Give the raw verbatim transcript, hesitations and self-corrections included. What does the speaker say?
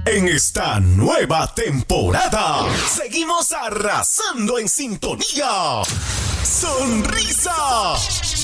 En esta nueva temporada, seguimos arrasando en sintonía. Sonrisa